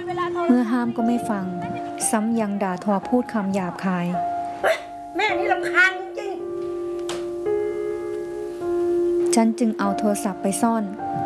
เมื่อห้ามก็ไม่ฟังซ้ำยังด่าทอพูดคำหยาบคายแม่นี่รำคาญจริงฉันจึงเอาโทรศัพท์ไปซ่อน